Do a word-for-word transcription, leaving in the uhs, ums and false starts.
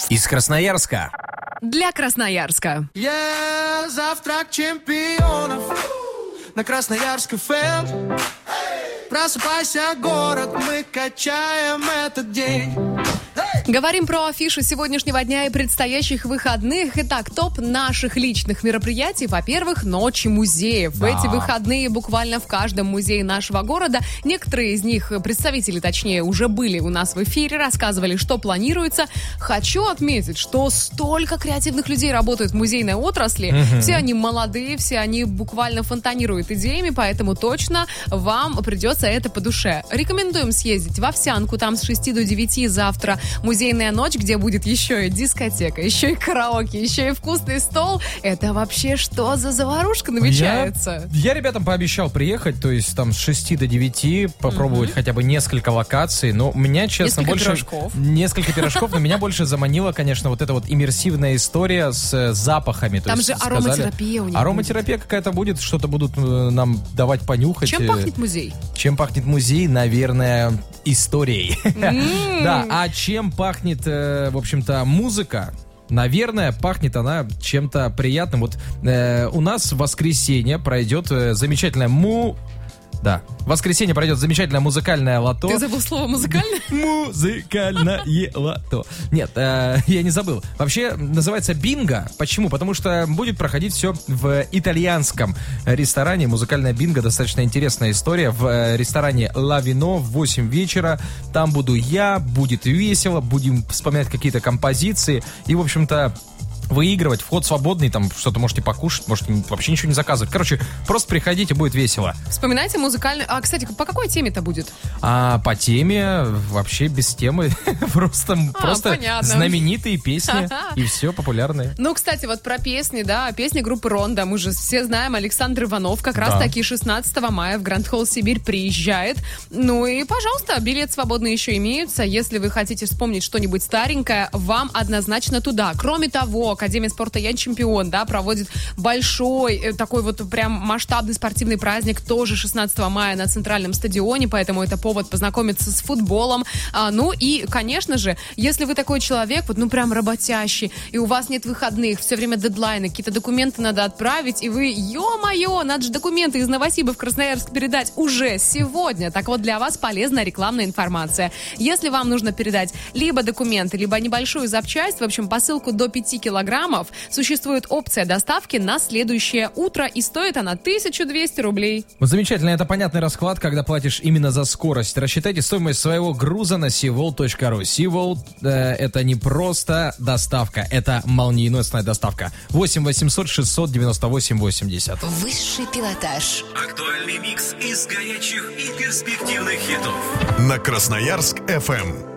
Из Красноярска. Для Красноярска. Yeah, завтрак чемпионов на Красноярск эф эм. Просыпайся, город, мы качаем этот день. Говорим про афишу сегодняшнего дня и предстоящих выходных. Итак, топ наших личных мероприятий. Во-первых, ночи музеев. В Да. эти выходные буквально в каждом музее нашего города. Некоторые из них, представители, точнее, уже были у нас в эфире, рассказывали, что планируется. Хочу отметить, что столько креативных людей работают в музейной отрасли. Мгм. Все они молодые, все они буквально фонтанируют идеями, поэтому точно вам придется это по душе. Рекомендуем съездить в Овсянку, там с шести до девяти завтра музейная ночь, где будет еще и дискотека, еще и караоке, еще и вкусный стол. Это вообще что за заварушка намечается? Я, я ребятам пообещал приехать, то есть там с шести до девяти, попробовать хотя бы несколько локаций. Но меня, честно, Несколько больше... пирожков. Несколько пирожков. Но меня больше заманила, конечно, вот эта вот иммерсивная история с э, запахами. То Там есть же сказали- ароматерапия у них Ароматерапия какая-то будет, что-то будут э, нам давать понюхать. Чем э, пахнет музей? Чем пахнет музей? Наверное, историей. М. Да, а чем пахнет, э, в общем-то, музыка? Наверное, пахнет она чем-то приятным. Вот э, у нас в воскресенье пройдет э, замечательная му... Да, в воскресенье пройдет замечательное музыкальное лото. Ты забыл слово «музыкальное»? Музыкальное лото. Нет, э, я не забыл. Вообще называется бинго. Почему? Потому что будет проходить все в итальянском ресторане. Музыкальное бинго, достаточно интересная история. В э, ресторане Ла Вино в восемь вечера. Там буду я, будет весело, будем вспоминать какие-то композиции. И, в общем-то, выигрывать. Вход свободный, там что-то можете покушать, можете вообще ничего не заказывать. Короче, просто приходите, будет весело. Вспоминайте музыкальный... А, кстати, по какой теме-то будет? А по теме вообще без темы. Просто, А, просто понятно. знаменитые песни и все популярные. Ну, кстати, вот про песни, да, песни группы Ронда. Мы же все знаем, Александр Иванов как раз Да. таки шестнадцатого мая в Гранд Холл Сибирь приезжает. Ну и, пожалуйста, билет свободный еще имеются. Если вы хотите вспомнить что-нибудь старенькое, вам однозначно туда. Кроме того, Академия спорта «Я чемпион», да, проводит большой э, такой вот прям масштабный спортивный праздник тоже шестнадцатого мая на центральном стадионе, поэтому это повод познакомиться с футболом. А, ну и, конечно же, если вы такой человек, вот ну прям работящий, и у вас нет выходных, все время дедлайны, какие-то документы надо отправить, и вы, ё-моё, надо же документы из Новосиба в Красноярск передать уже сегодня. Так вот, для вас полезная рекламная информация. Если вам нужно передать либо документы, либо небольшую запчасть, в общем, посылку до пяти килограммов, существует опция доставки на следующее утро, и стоит она тысяча двести рублей. Вот замечательно, это понятный расклад, когда платишь именно за скорость. Рассчитайте стоимость своего груза на сивол точка ру. Сивол э, это не просто доставка, это молниеносная доставка. восемь восемьсот шестьсот девяносто восемь восемьдесят. Высший пилотаж. Актуальный микс из горячих и перспективных хитов. На Красноярск эф эм.